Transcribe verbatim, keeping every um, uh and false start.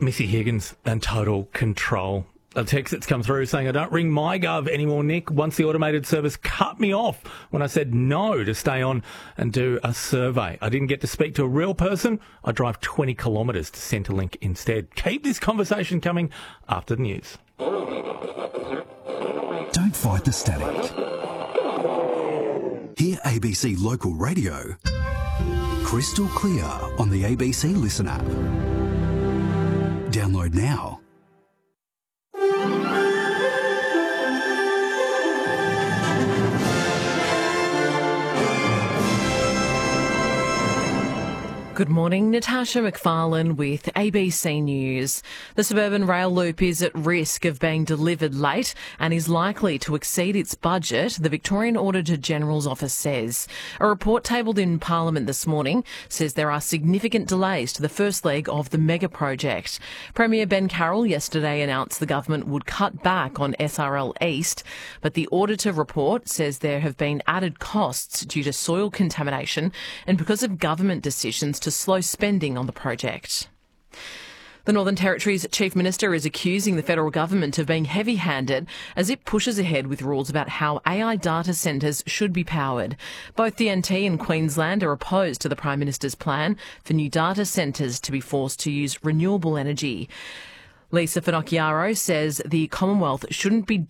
Missy Higgins and Total Control. A text that's come through saying, I don't ring MyGov anymore, Nick. Once the automated service cut me off when I said no to stay on and do a survey. I didn't get to speak to a real person. I drive twenty kilometres to Centrelink instead. Keep this conversation coming after the news. Don't fight the static. Hear A B C Local Radio crystal clear on the A B C Listen app. Download now. Good morning, Natasha McFarlane with A B C News. The suburban rail loop is at risk of being delivered late and is likely to exceed its budget, the Victorian Auditor-General's Office says. A report tabled in Parliament this morning says there are significant delays to the first leg of the mega project. Premier Ben Carroll yesterday announced the government would cut back on S R L East, but the auditor report says there have been added costs due to soil contamination and because of government decisions to slow spending on the project. The Northern Territory's Chief Minister is accusing the federal government of being heavy-handed as it pushes ahead with rules about how A I data centres should be powered. Both the N T and Queensland are opposed to the Prime Minister's plan for new data centres to be forced to use renewable energy. Lisa Finocchiaro says the Commonwealth shouldn't be